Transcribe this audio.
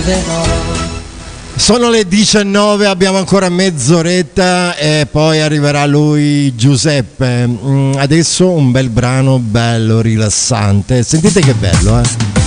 Sono le 19, abbiamo ancora mezz'oretta e poi arriverà lui, Giuseppe. Adesso un bel brano bello, rilassante. Sentite che bello, eh?